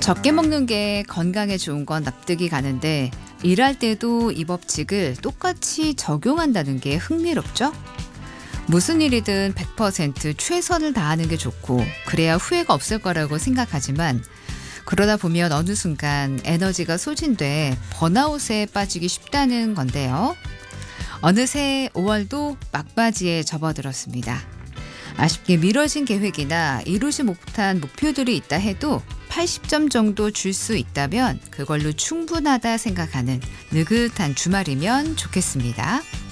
적게 먹는 게 건강에 좋은 건 납득이 가는데 일할 때도 이 법칙을 똑같이 적용한다는 게 흥미롭죠? 무슨 일이든 100% 최선을 다하는 게 좋고 그래야 후회가 없을 거라고 생각하지만 그러다 보면 어느 순간 에너지가 소진돼 번아웃에 빠지기 쉽다는 건데요. 어느새 5월도 막바지에 접어들었습니다. 아쉽게 미뤄진 계획이나 이루지 못한 목표들이 있다 해도 80점 정도 줄 수 있다면 그걸로 충분하다 생각하는 느긋한 주말이면 좋겠습니다.